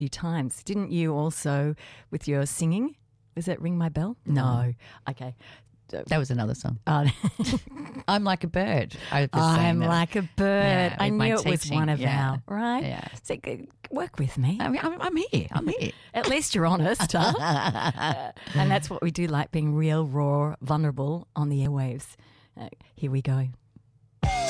few times. Didn't you also with your singing? Was it Ring My Bell? No. Okay. That was another song. Oh. I'm like a bird. I'm like a bird. Yeah, I with my knew it was teaching. one of Yeah. our, right? Yeah. So work with me. I'm here. I'm here. At least you're honest, huh? And that's what we do, like being real, raw, vulnerable on the airwaves. Here we go.